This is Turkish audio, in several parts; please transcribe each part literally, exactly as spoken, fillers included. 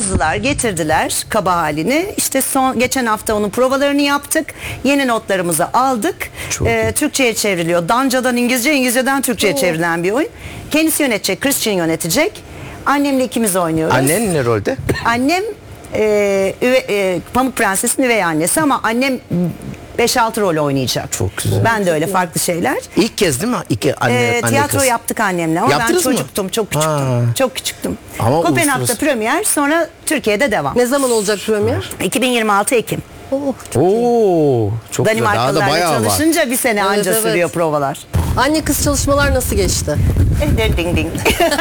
yazdılar, getirdiler kaba halini. İşte son geçen hafta onun provalarını yaptık. Yeni notlarımızı aldık. Ee, Türkçe'ye çevriliyor. Dancadan İngilizce, İngilizce'den Türkçe'ye Oo. çevrilen bir oyun. Kendisi yönetecek, Christian yönetecek. Annemle ikimiz oynuyoruz. Annen ne rolde? Annem e, üve, e, Pamuk Prenses'in üvey annesi ama annem beş altı rol oynayacak. Çok güzel. Ben de öyle farklı şeyler. İlk kez değil mi? İki anne, Ee, anne tiyatro kız. yaptık annemle ama Yaptınız ben mı? çocuktum, çok küçüktüm. Ha. Çok küçüktüm. Ama Kopenhag'da uluslararası- premier, sonra Türkiye'de devam. Ne zaman olacak premier? iki bin yirmi altı Ekim. Oh, çok iyi. Oo, çok güzel. Daha da Danimarkalılarla bayağı var. çalışınca bir sene Evet, anca evet. sürüyor provalar. Anne kız çalışmalar nasıl geçti? Ding ding ding.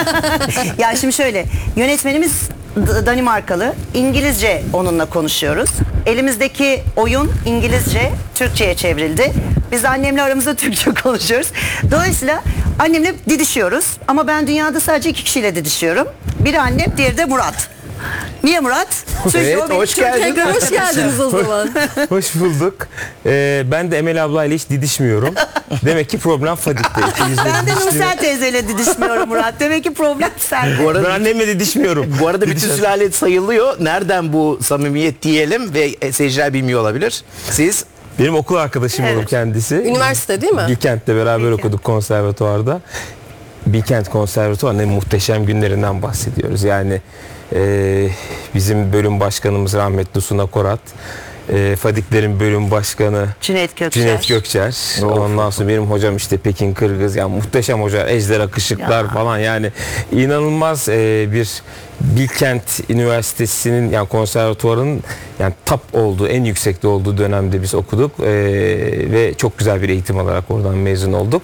Ya şimdi şöyle, yönetmenimiz D- Danimarkalı. İngilizce onunla konuşuyoruz. Elimizdeki oyun İngilizce, Türkçe'ye çevrildi. Biz annemle aramızda Türkçe konuşuyoruz. Dolayısıyla annemle didişiyoruz. Ama ben dünyada sadece iki kişiyle didişiyorum. Biri annem, diğeri de Murat. Niye Murat? Çünkü Evet, o benim hoş Türkçe geldin. görüşüm. Hoş geldiniz o zaman. Hoş bulduk. Ee, ben de Emel ablayla hiç didişmiyorum. Demek ki problem Fadik'te. İkimiz de Ben de didişmiyoruz. Nursel teyzeyle didişmiyorum Murat. Demek ki problem sende. Bu arada, Ben annemle didişmiyorum. bu arada bütün sülalet sayılıyor. Nereden bu samimiyet diyelim ve seyirciler bilmiyor olabilir. Siz Benim okul arkadaşım Evet. olur kendisi. Üniversite değil mi? Bilkent'te beraber Bilkent. okuduk konservatuvarda. Bilkent Konservatuvarı'nın en muhteşem günlerinden bahsediyoruz. Yani e, bizim bölüm başkanımız rahmetli Suna Korat, e, Fadiklerin bölüm başkanı Cüneyt Gökçer. Cüneyt Gökçer. Ondan sonra benim hocam işte Pekin Kırgız. Yani muhteşem hoca. Ejder Akışıklar Ya. falan. Yani inanılmaz e, bir Bilkent Üniversitesi'nin yani konservatuvarın yani top olduğu, en yüksekte olduğu dönemde biz okuduk. E, ve çok güzel bir eğitim alarak oradan mezun olduk.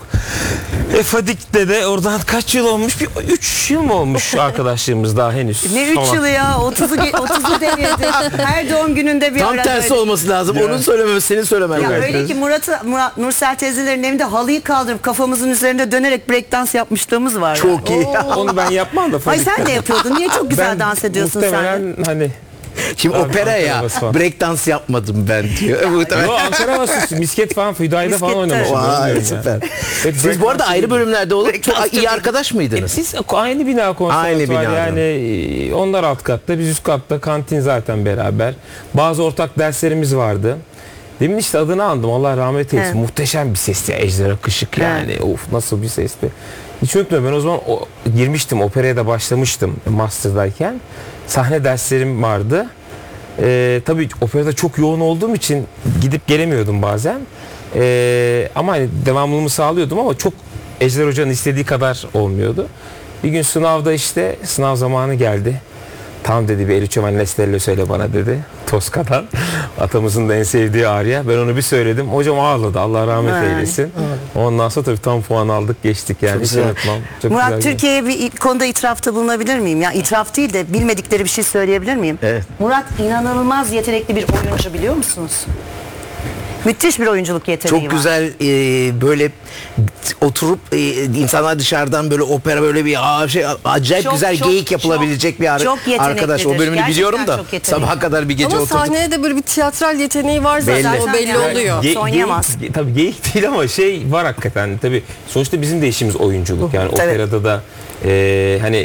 E, Fadik'te de oradan kaç yıl olmuş? Bir üç yıl mı olmuş arkadaşlığımız daha henüz? Ne üç Tamam. yılı ya? otuzu ge- otuzu devirdi. Her doğum gününde bir tam ara tersi böyle. olması lazım. Ya. Onun söylememesi, senin söylemen Ya lazım. öyle ki Murat'ı, Murat, Nursel teyzelerin evinde halıyı kaldırıp kafamızın üzerinde dönerek breakdance yapmışlığımız var. Çok iyi. Onu ben yapmam da Ay Fadik'te. sen de yapıyordun. Niye çok güzel Ben dans ediyorsun sen de? muhtemelen hani Şimdi Abi, opera ya, Ankara havası falan. breakdance yapmadım ben diyor. Muhtemelen. Yo, Ankara havası, misket falan, Füdai'de falan Misket, oynamışım. evet. Vay Bilmiyorum süper. yani. Evet, Siz bu arada breakdance ayrı değil. bölümlerde olup çok Breakdance iyi çok arkadaş mıydınız? Biz aynı bina konservatuvar Aynı binada. yani e, onlar alt katta, biz üst katta, kantin zaten beraber. Bazı ortak derslerimiz vardı. Demin işte adını andım, Allah rahmet eylesin. He. Muhteşem bir sesti ya, Ejder Akışık yani. Of, nasıl bir sesti. Hiç unutmuyorum, ben o zaman o, girmiştim, operaya da başlamıştım master'dayken. Sahne derslerim vardı. Ee, tabii operada çok yoğun olduğum için gidip gelemiyordum bazen. Ee, ama hani devamlılığımı sağlıyordum ama çok Ejder Hoca'nın istediği kadar olmuyordu. Bir gün sınavda işte sınav zamanı geldi. Tam dedi bir Elüçömen Lestello söyle bana dedi. Toska'dan. Atamızın da en sevdiği arya. Ben onu bir söyledim. Hocam ağladı. Allah rahmet Yani. eylesin. Ondan sonra tabii tam puan aldık geçtik yani. Hiç güzel. unutmam. Çok Murat, güzel. Türkiye'ye bir konuda itirafta bulunabilir miyim? Ya itiraf değil de bilmedikleri bir şey söyleyebilir miyim? Evet. Murat inanılmaz yetenekli bir oyuncu, biliyor musunuz? Müthiş bir oyunculuk yeteneği Çok var. güzel e, böyle oturup e, insanlar dışarıdan böyle opera böyle bir aa, şey acayip Çok, güzel çok, geyik yapılabilecek bir ar- çok arkadaş. O yeteneklidir. bölümünü biliyorum da Gerçekten çok yetenekli. sabaha kadar bir gece Ama oturduk. sahneye de böyle bir tiyatral yeteneği var zaten. Belli. O belli Yani- oluyor. Ge- Oynayamaz. Geyik, ge- tabii geyik değil ama şey var hakikaten. Tabii sonuçta bizim de işimiz oyunculuk. Yani Tabii. operada da e, hani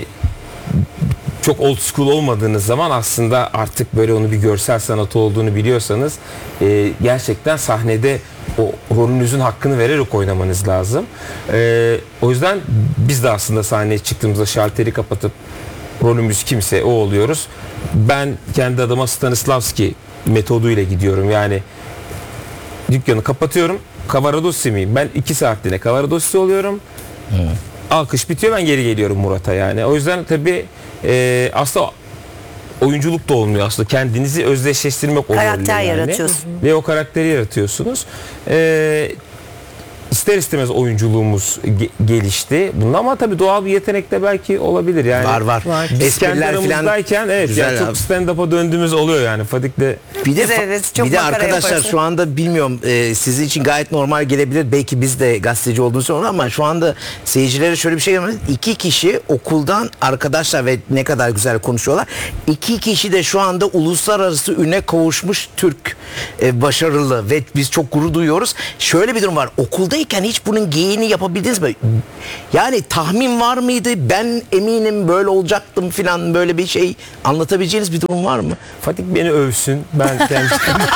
çok old school olmadığınız zaman aslında artık böyle onu bir görsel sanatı olduğunu biliyorsanız e, gerçekten sahnede o rolünüzün hakkını vererek oynamanız lazım. E, o yüzden biz de aslında sahneye çıktığımızda şalteri kapatıp rolümüz kimse o oluyoruz. Ben kendi adıma Stanislavski metoduyla gidiyorum. Yani dükkanı kapatıyorum. Kavaradossi miyim? Ben iki saatliğine Kavaradossi oluyorum. Alkış bitiyor, ben geri geliyorum Murat'a yani. O yüzden tabii e, aslında oyunculuk da olmuyor aslında. Kendinizi özdeşleştirmek o Karakter rolle yani. yaratıyorsun. Ve o karakteri yaratıyorsunuz. E, ister istemez oyunculuğumuz ge- gelişti. Bunda ama tabii doğal bir yetenek de belki olabilir. Yani Var var. biz kendi Espriler falan aramızdayken evet güzel yani abi. çok stand-up'a döndüğümüz oluyor yani. Fadik'le Bir de, Evet, evet, çok bir de makara arkadaşlar yaparsın. şu anda bilmiyorum e, sizin için gayet normal gelebilir. Belki biz de gazeteci olduğumuz sonra ama şu anda seyircilere şöyle bir şey yapıyoruz. İki kişi okuldan arkadaşlar ve ne kadar güzel konuşuyorlar. İki kişi de şu anda uluslararası üne kavuşmuş Türk e, başarılı ve biz çok gurur duyuyoruz. Şöyle bir durum var. Okuldayken evliyken hiç bunun geyiğini yapabildiniz mi? Yani tahmin var mıydı? Ben eminim böyle olacaktım falan, böyle bir şey anlatabileceğiniz bir durum var mı? Fadik beni övsün. Ben kendi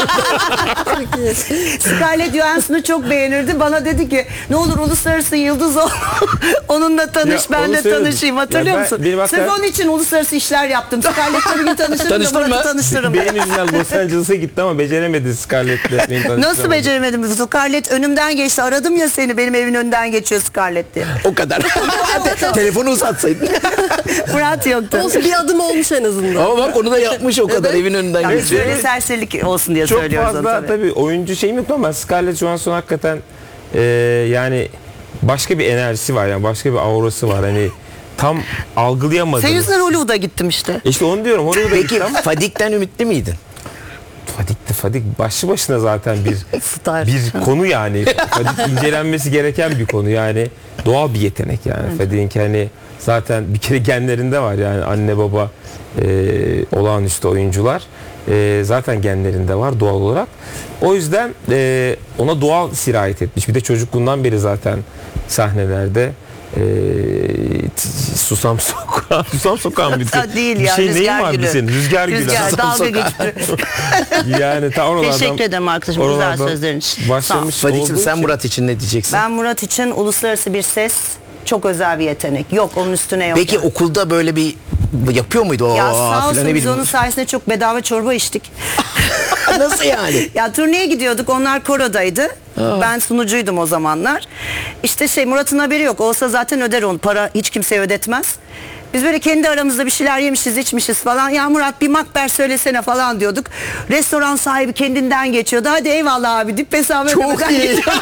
Scarlett Johansson'u çok beğenirdi. Bana dedi ki ne olur uluslararası yıldız ol. Onunla tanış, Ya, ben onu de söyledim. tanışayım. Hatırlıyor Ya ben- musun? benim Sırf hakikaten- onun için uluslararası işler yaptım. Scarlett'le bir gün tanışırım da Tanıştın Murat'ı mı? tanıştırırım. benim yüzümden Los Angeles'a gitti ama beceremedi Scarlett'le. beni tanıştıramadı. Nasıl beceremedim? Scarlett önümden geçti. Aradım ya seni, benim evin önünden geçiyor Scarlett diye. O kadar. Telefonu uzatsaydın. Murat yoktu. Olsun, bir adım olmuş en azından. Ama bak onu da yapmış o kadar, evin önünden Yani geçiyor. böyle serserilik olsun diye Çok söylüyoruz onu fazla tabii. tabii. oyuncu şeyim yok ama Scarlett Johansson hakikaten e, yani başka bir enerjisi var, yani başka bir aurası var. Hani tam algılayamadım. Senin yüzünden Hollywood'a gittim işte. İşte onu diyorum. Hollywood'a Peki gittim ama Fadik'ten ümitli miydin? Fadik'ti Fadik başlı başına zaten bir Star. bir konu yani. Fadik incelenmesi gereken bir konu yani. Doğal bir yetenek yani. Fadik'in hani zaten bir kere genlerinde var yani, anne baba e, olağanüstü oyuncular. E, zaten genlerinde var doğal olarak. O yüzden e, ona doğal sirayet etmiş. Bir de çocukluğundan beri zaten sahnelerde e, t- Susam Sokağı Susam Sokağı mı? Ha, değil bir ya, şey neyin Rüzgar vardı Gülü. senin? Rüzgar Gülü. Rüzgar, Susam dalga Sokağı. geçti. Yani ta oralardan Teşekkür ederim arkadaşım güzel oralardan sözlerin için. başlamış Fadik'cim olduğu sen için- Murat için ne diyeceksin? Ben Murat için uluslararası bir ses, çok özel bir yetenek. Yok, onun üstüne yok. Peki yani. okulda böyle bir yapıyor muydu o? Ya Aa, sağ filan, olsun ne biz bileyim. onun sayesinde çok bedava çorba içtik. Nasıl yani? Ya turneye gidiyorduk, onlar korodaydı. Ben sunucuydum o zamanlar. İşte şey, Murat'ın haberi yok. Olsa zaten öder onu. Para hiç kimseye ödetmez. Biz böyle kendi aramızda bir şeyler yemişiz, içmişiz falan. Ya Murat bir makber söylesene falan diyorduk. Restoran sahibi kendinden geçiyordu. Hadi eyvallah abi deyip hesabı Çok ödemeden iyi. geçiyor.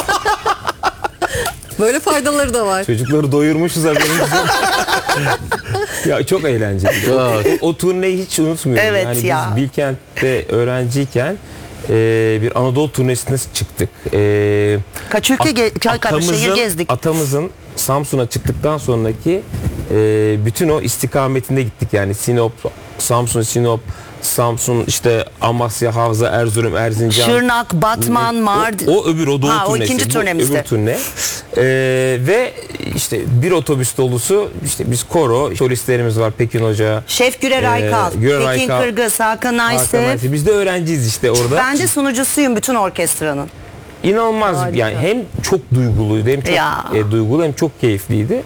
Böyle faydaları da var. Çocukları doyurmuşuz haberimiz yok. Ya çok eğlenceli. O, o, o turneyi hiç unutmuyorum. Evet yani ya. Biz Bilkent'te öğrenciyken e, bir Anadolu turnesine çıktık. E, Kaçülke, ge- Çaykara şehir atamızın- gezdik. Atamızın Samsun'a çıktıktan sonraki e, bütün o istikametinde gittik. Yani Sinop, Samsun, Sinop, Samsun, işte Amasya, Havza, Erzurum, Erzincan. Şırnak, Batman, Mardin. O, o öbür o doğu Ha, o turnesi. ikinci bu turnemizde. Öbür turne. Ee, ve işte bir otobüs dolusu işte biz koro, solistlerimiz var, Pekin Hoca. Şef Gürer Ee, Aykal, Gürer Pekin Aykal, Kırgız, Hakan Hakan Aysef. Aysef. Biz de öğrenciyiz işte orada. Ben de sunucusuyum bütün orkestranın. İnanılmaz yani, hem çok duyguluydu, hem çok Ya. e, duygulu, hem çok keyifliydi.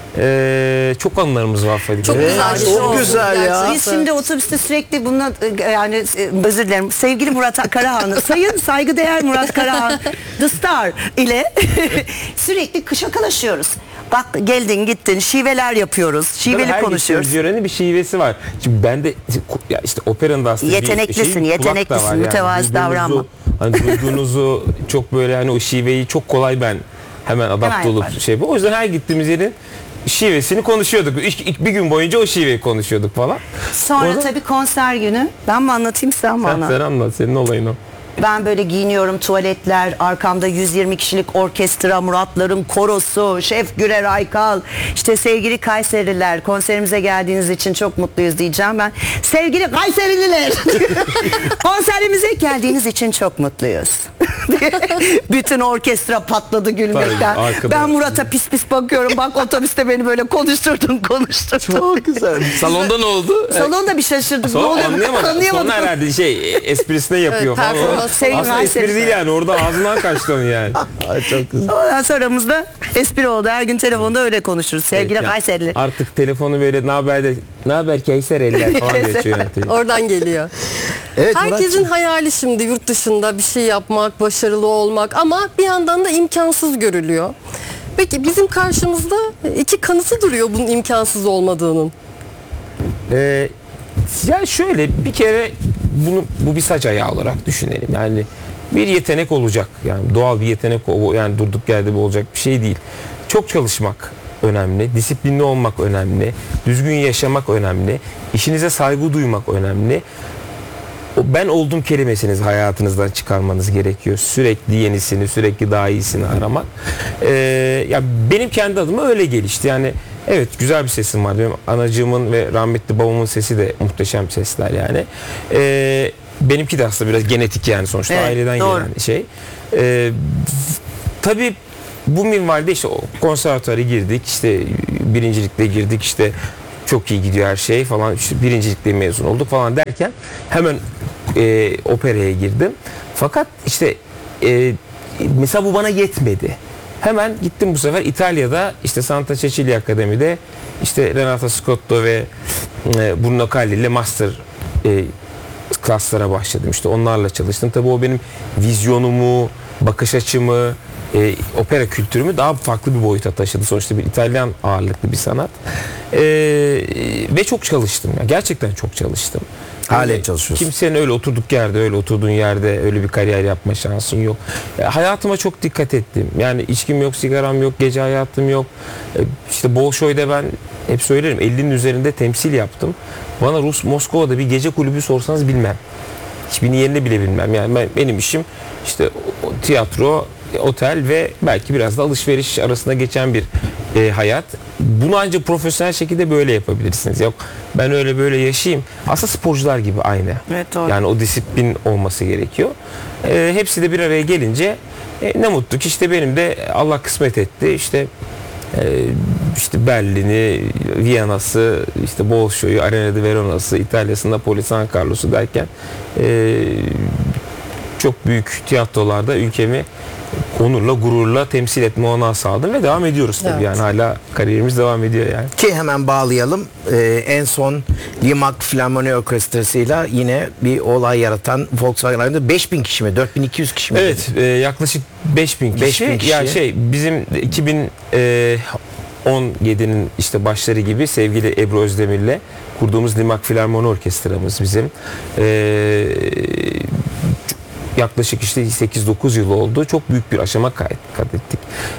Ee, çok anılarımız var Fadik'le. Çok Evet. güzel bir çok şey oldu güzel ya. gerçekten. Biz şimdi otobüste sürekli bununla e, yani e, özür dilerim, sevgili Murat Karahan, sayın saygıdeğer Murat Karahan The Star ile sürekli şakalaşıyoruz. Bak geldin gittin, şiveler yapıyoruz, Tabii şiveli her konuşuyoruz. gittiğimiz yörenin bir şivesi var. Şimdi ben de ya işte operanın da aslında bir Yeteneklisin, şey, kulak da yeteneklisin, var mütevazi Duyduğunuzu- davranma. Hani duyduğunuzu çok böyle, hani o şiveyi çok kolay ben hemen adapte Hemen olup yapar. şey. O yüzden her gittiğimiz yerin şivesini konuşuyorduk. İlk, ilk bir gün boyunca o şiveyi konuşuyorduk falan. Sonra Orada- tabii konser günü. Ben mi anlatayım sen mi Sen, anlat? sen anlat, senin olayın o. Ben böyle giyiniyorum, tuvaletler, arkamda yüz yirmi kişilik orkestra, Muratların korosu, Şef Gürer Aykal, işte sevgili Kayserililer, konserimize geldiğiniz için çok mutluyuz diyeceğim ben. Sevgili Kayserililer, konserimize geldiğiniz için çok mutluyuz. Bütün orkestra patladı gülmekten. Tabii, arkada. Ben Murat'a pis pis bakıyorum, bak otobüste beni böyle konuşturdun konuşturdun. Çok güzel. Salonda ne oldu? Salonda bir şaşırdık. Sonra ne oluyor? anlayamadım. Anlayamadım. Sonra herhalde şey esprisine yapıyor Evet, falan. performans falan. Aslında Şey, espri değil yani, orada ağzından kaçtı onu yani. Ay, çok güzel. Ondan sonra aramızda espri oldu. Her gün telefonda öyle konuşuruz. Sevgili Evet, yani Kayserili. Artık telefonu böyle ne haber de ne haber Kayserililer falan geçiyor yani. Oradan geliyor. Evet, Herkesin Muratcığım. hayali şimdi yurt dışında bir şey yapmak, başarılı olmak, ama bir yandan da imkansız görülüyor. Peki bizim karşımızda iki kanıtı duruyor bunun imkansız olmadığının. Ee, ya şöyle bir kere bunu bu bir saç ayağı olarak düşünelim. Yani bir yetenek olacak. Yani doğal bir yetenek, o yani durduk yerde bu olacak bir şey değil. Çok çalışmak önemli, disiplinli olmak önemli, düzgün yaşamak önemli, işinize saygı duymak önemli. O ben oldum kelimesini hayatınızdan çıkarmanız gerekiyor. Sürekli yenisini, sürekli daha iyisini aramak. Ee, ya benim kendi adıma öyle gelişti. Yani evet, güzel bir sesim var. Benim anacığımın ve rahmetli babamın sesi de muhteşem sesler yani. Ee, benimki de aslında biraz genetik yani, sonuçta Evet, aileden doğru. gelen şey. Ee, tabii bu minvalde işte o konservatuara girdik, işte birincilikle girdik, işte çok iyi gidiyor her şey falan, işte birincilikle mezun olduk falan derken hemen e, operaya girdim. Fakat işte e, mesela bu bana yetmedi. Hemen gittim bu sefer İtalya'da işte Santa Cecilia Akademi'de işte Renato Scotto ve e, Bruno Calli ile master e, klaslara başladım. İşte onlarla çalıştım. Tabii o benim vizyonumu, bakış açımı, e, opera kültürümü daha farklı bir boyuta taşıdı. Sonuçta bir İtalyan ağırlıklı bir sanat. E, ve çok çalıştım. Yani gerçekten çok çalıştım. Halen Yani çalışıyorsun. Kimsenin öyle oturduk yerde, öyle oturduğun yerde öyle bir kariyer yapma şansın yok. E, hayatıma çok dikkat ettim. Yani içkim yok, sigaram yok, gece hayatım yok. E, işte Bolşoy'da ben hep söylerim ellinin üzerinde temsil yaptım. Bana Rus Moskova'da bir gece kulübü sorsanız bilmem. Hiçbirinin yerini bile bilmem. Yani ben, benim işim işte o, tiyatro, otel ve belki biraz da alışveriş arasında geçen bir e, hayat. Bunu ancak profesyonel şekilde böyle yapabilirsiniz. Yok ben öyle böyle yaşayayım. Aslında sporcular gibi aynı. Evet, doğru. Yani o disiplin olması gerekiyor. E, hepsi de bir araya gelince e, ne mutlu ki işte benim de Allah kısmet etti. İşte e, işte Berlin'i, Viyana'sı, işte Bolşoy'u, Arena di Verona'sı, İtalya'sı, Napoli, San Carlos'u derken e, çok büyük tiyatrolarda ülkemi onurla, gururla temsil etme olanağı sağladım ve devam ediyoruz tabii. Evet. Yani hala kariyerimiz devam ediyor yani. Ki hemen bağlayalım. Ee, en son Limak Filarmoni Orkestrası'yla yine bir olay yaratan Volkswagen'da beş bin kişi mi? dört bin iki yüz kişi mi? Evet, e, yaklaşık beş bin kişi. beş bin kişi. Ya şey bizim iki bin on yedi'nin işte başları gibi sevgili Ebru Özdemir'le kurduğumuz Limak Filarmoni Orkestramız bizim. Ee, yaklaşık işte sekiz dokuz yıl oldu. Çok büyük bir aşama kat ettik.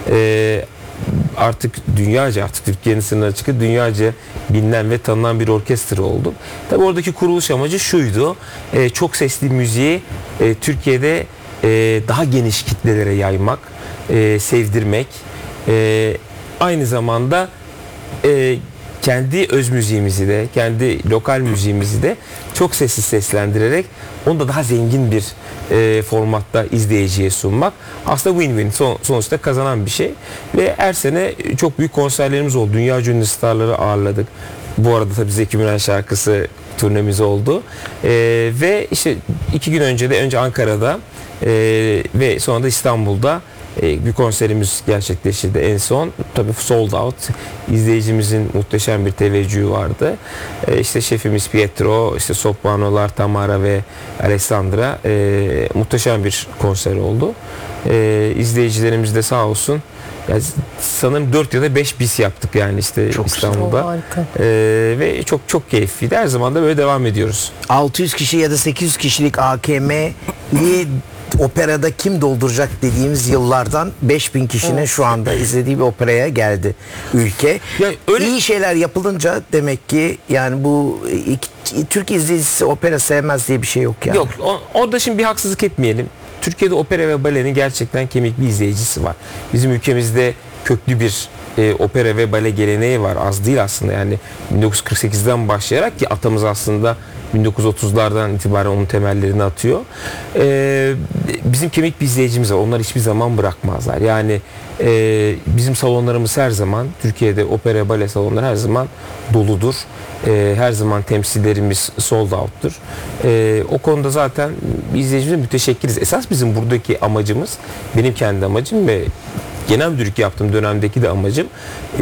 Ee, artık dünyaca, artık Türkiye'nin sınırına çıkıp dünyaca bilinen ve tanınan bir orkestra oldu. Tabii oradaki kuruluş amacı şuydu. E, çok sesli müziği e, Türkiye'de e, daha geniş kitlelere yaymak, e, sevdirmek. E, aynı zamanda e, kendi öz müziğimizi de, kendi lokal müziğimizi de çok sessiz seslendirerek onu da daha zengin bir e, formatta izleyiciye sunmak. Aslında win-win, son, sonuçta kazanan bir şey. Ve her sene çok büyük konserlerimiz oldu. Dünya ünlü starları ağırladık. Bu arada tabii Zeki Müren şarkısı turnemiz oldu. E, ve işte iki gün önce de önce Ankara'da e, ve sonra da İstanbul'da bir konserimiz gerçekleşti en son. Tabii sold out. İzleyicimizin muhteşem bir teveccühü vardı. E, işte şefimiz Pietro, işte sopranolar Tamara ve Alessandra e, muhteşem bir konser oldu. E, izleyicilerimiz de sağ olsun. Yani sanırım dört ya da beş bis yaptık yani işte Çok İstanbul'da. harika. E, ve çok çok keyifliydi. Her zaman da böyle devam ediyoruz. altı yüz kişi ya da sekiz yüz kişilik A K M'yi operada kim dolduracak dediğimiz yıllardan beş bin kişinin şu anda izlediği bir operaya geldi ülke. Ya öyle- İyi şeyler yapılınca demek ki yani bu iki- Türk izleyicisi opera sevmez diye bir şey yok yani. Yok, o- orada şimdi bir haksızlık etmeyelim. Türkiye'de opera ve balenin gerçekten kemik bir izleyicisi var. Bizim ülkemizde köklü bir e, opera ve bale geleneği var. Az değil aslında yani bin dokuz yüz kırk sekiz'den başlayarak ki atamız aslında bin dokuz yüz otuz'lardan itibaren onun temellerini atıyor. E, bizim kemik bir izleyicimiz var. Onlar hiçbir zaman bırakmazlar. Yani e, bizim salonlarımız her zaman, Türkiye'de opera bale salonları her zaman doludur. E, her zaman temsillerimiz sold out'tur. E, o konuda zaten izleyicimize müteşekkiriz. Esas bizim buradaki amacımız, benim kendi amacım ve genel müdürlük yaptığım dönemdeki de amacım e,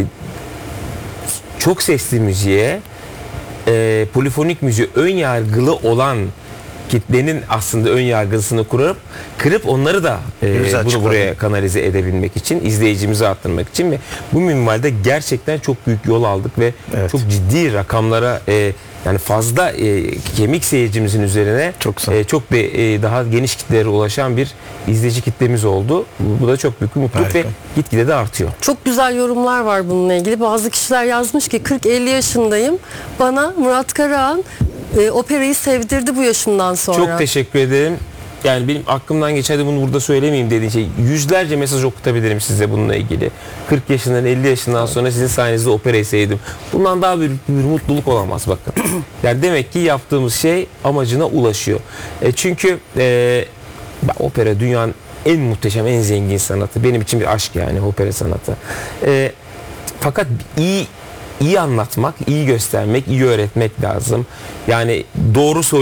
çok sesli müziğe, e, polifonik müziğe ön yargılı olan kitlenin aslında ön yargısını kurup kırıp onları da e, Güzel bunu açıkladın. buraya kanalize edebilmek için, izleyicimizi arttırmak için ve bu minvalde gerçekten çok büyük yol aldık ve Evet. çok ciddi rakamlara e, yani fazla e, kemik seyircimizin üzerine Çok sağ ol. e, çok de, e, daha geniş kitlelere ulaşan bir izleyici kitlemiz oldu. Bu, bu da çok büyük bir mutluluk Harika. ve gitgide de artıyor. Çok güzel yorumlar var bununla ilgili. Bazı kişiler yazmış ki kırk elli yaşındayım. Bana Murat Karahan e, operayı sevdirdi bu yaşımdan sonra. Çok teşekkür ederim. Yani benim aklımdan geçerdi bunu burada söylemeyeyim dediğin şey. Yüzlerce mesaj okutabilirim size bununla ilgili. kırk yaşından elli yaşından sonra sizin sayenizde operayı sevdim. Bundan daha büyük bir mutluluk olamaz bakın. Yani demek ki yaptığımız şey amacına ulaşıyor. E çünkü e, opera dünyanın en muhteşem, en zengin sanatı. Benim için bir aşk yani opera sanatı. E, fakat iyi iyi anlatmak, iyi göstermek, iyi öğretmek lazım. Yani doğru soru